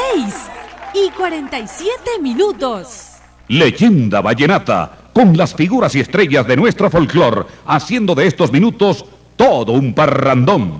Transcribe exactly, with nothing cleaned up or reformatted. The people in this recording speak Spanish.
seis y cuarenta y siete minutos. Leyenda Vallenata, con las figuras y estrellas de nuestro folclor, haciendo de estos minutos todo un parrandón.